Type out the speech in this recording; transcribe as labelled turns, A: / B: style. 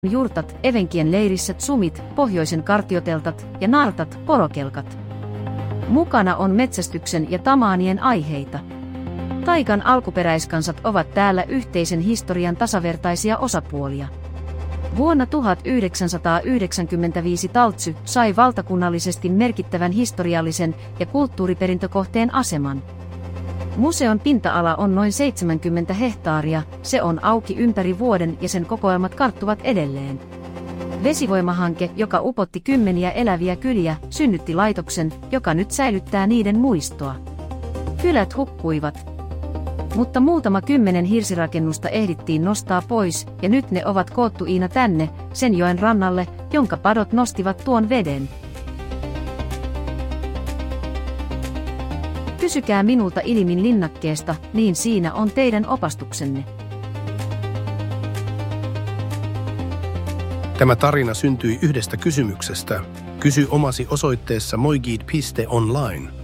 A: Jurtat, Evenkien leirissä tsumit, pohjoisen kartioteltat ja nartat, porokelkat. Mukana on metsästyksen ja tamaanien aiheita. Taikan alkuperäiskansat ovat täällä yhteisen historian tasavertaisia osapuolia. Vuonna 1995 Taltsy sai valtakunnallisesti merkittävän historiallisen ja kulttuuriperintökohteen aseman. Museon pinta-ala on noin 70 hehtaaria, se on auki ympäri vuoden ja sen kokoelmat karttuvat edelleen. Vesivoimahanke, joka upotti kymmeniä eläviä kyliä, synnytti laitoksen, joka nyt säilyttää niiden muistoa. Kylät hukkuivat. Mutta muutama 10 hirsirakennusta ehdittiin nostaa pois, ja nyt ne ovat koottu Iina tänne, sen joen rannalle, jonka padot nostivat tuon veden. Kysykää minulta Ilimin linnakkeesta, niin siinä on teidän opastuksenne.
B: Tämä tarina syntyi yhdestä kysymyksestä. Kysy omasi osoitteessa moigid.online.